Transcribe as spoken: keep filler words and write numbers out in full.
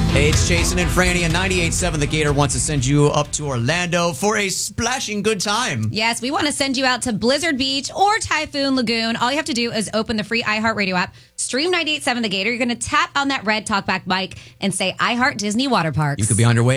Hey, it's Jason and Franny, and ninety-eight point seven The Gator wants to send you up to Orlando for a splashing good time. Yes, we want to send you out to Blizzard Beach or Typhoon Lagoon. All you have to do is open the free iHeartRadio app, stream ninety-eight point seven The Gator. You're going to tap on that red talkback mic and say, I Heart Disney Water Parks. You could be on your way